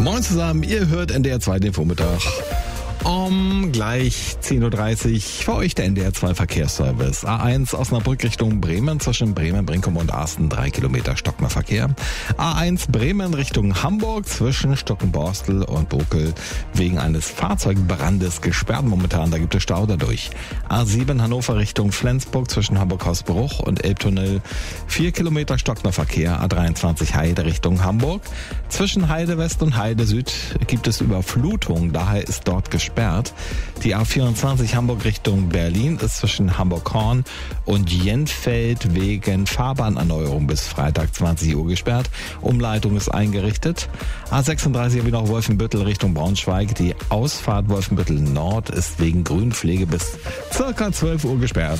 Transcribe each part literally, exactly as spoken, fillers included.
Moin zusammen, ihr hört N D R zwei den Vormittag. Um gleich zehn Uhr dreißig für euch der N D R zwei Verkehrsservice. A eins Osnabrück Richtung Bremen zwischen Bremen, Brinkum und Asten, drei Kilometer Stocknerverkehr. A eins Bremen Richtung Hamburg zwischen Stockenborstel und Bokel wegen eines Fahrzeugbrandes gesperrt momentan, da gibt es Stau dadurch. A sieben Hannover Richtung Flensburg zwischen Hamburg-Hausbruch und Elbtunnel, vier Kilometer Stocknerverkehr. A dreiundzwanzig Heide Richtung Hamburg. Zwischen Heide West und Heide Süd gibt es Überflutung, daher ist dort gesperrt. Die A vierundzwanzig Hamburg Richtung Berlin ist zwischen Hamburg-Horn und Jenfeld wegen Fahrbahnerneuerung bis Freitag zwanzig Uhr gesperrt. Umleitung ist eingerichtet. A sechsunddreißig habe ich noch Wolfenbüttel Richtung Braunschweig. Die Ausfahrt Wolfenbüttel Nord ist wegen Grünpflege bis circa zwölf Uhr gesperrt.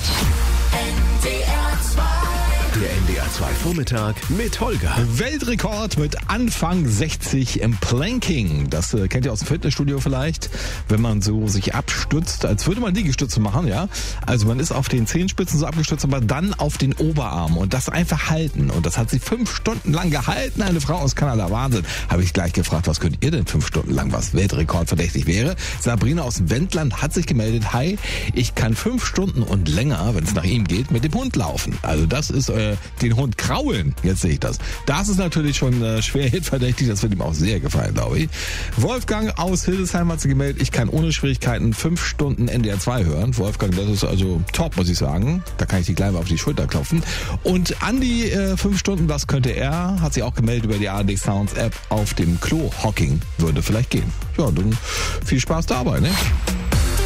Der N D R zwei Vormittag mit Holger. Weltrekord mit Anfang sechzig im Planking. Das äh, kennt ihr aus dem Fitnessstudio vielleicht, wenn man so sich abstützt, als würde man Liegestütze machen, ja. Also man ist auf den Zehenspitzen so abgestützt, aber dann auf den Oberarm und das einfach halten. Und das hat sie fünf Stunden lang gehalten. Eine Frau aus Kanada, Wahnsinn. Habe ich gleich gefragt, was könnt ihr denn fünf Stunden lang, was Weltrekord verdächtig wäre? Sabrina aus dem Wendland hat sich gemeldet. Hi, ich kann fünf Stunden und länger, wenn es nach ihm geht, mit dem Hund laufen. Also das ist äh, den Hund kraulen. Jetzt sehe ich das. Das ist natürlich schon äh, schwer hitverdächtig. Das wird ihm auch sehr gefallen, glaube ich. Wolfgang aus Hildesheim hat sich gemeldet. Ich kann ohne Schwierigkeiten fünf Stunden N D R zwei hören. Wolfgang, das ist also top, muss ich sagen. Da kann ich die gleich mal auf die Schulter klopfen. Und Andi, äh, fünf Stunden, was könnte er? Hat sich auch gemeldet über die A R D Sounds App auf dem Klo. Hocking würde vielleicht gehen. Ja, dann viel Spaß dabei, ne?